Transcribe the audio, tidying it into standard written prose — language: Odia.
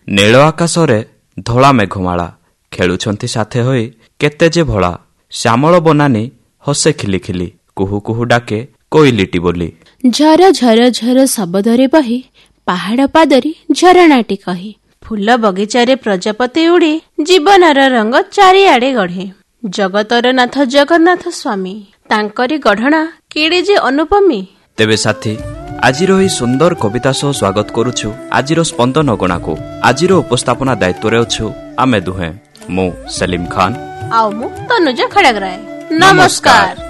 ନୀଳ ଆକାଶରେ ଧଳା ମେଘମାଳା ଖେଳୁଛନ୍ତି ସାଥେ ହୋଇ କେତେ ଯେ ଭଳା। ଶ୍ୟାମଳ ବନାନୀ ହସେ ଖିଲି ଖିଲି କୁହୁ କୁହୁ ଡାକେ କୋଇଲିଟି ବୋଲି। ଝର ଝର ଝର ଶବଦରେ ବହି ପାହାଡ଼ ପାଦରେ ଝରଣାଟି କହି। ଫୁଲ ବଗିଚାରେ ପ୍ରଜାପତି ଉଡ଼ି ଜୀବନର ରଙ୍ଗ ଚାରିଆଡ଼େ ଗଢ଼େ। ଜଗତର ନାଥ ଜଗନ୍ନାଥ ସ୍ୱାମୀ ତାଙ୍କରି ଗଢ଼ଣା କେଡ଼େ ଯେ ଅନୁପମୀ। ତେବେ ସାଥୀ ଆଜିର ଏହି ସୁନ୍ଦର କବିତା ସହ ସ୍ୱାଗତ କରୁଛୁ ଆଜିର ସ୍ପନ୍ଦନ ଗଣାକୁ। ଆଜିର ଉପସ୍ଥାପନା ଦାୟିତ୍ୱରେ ଅଛୁ ଆମେ ଦୁହେଁ, ମୁଁ ସେଲିମ ଖାନ୍ ଆଉ ମୁଁ ତନୁଜା ଖଡ଼ଗରାୟ। ନମସ୍କାର।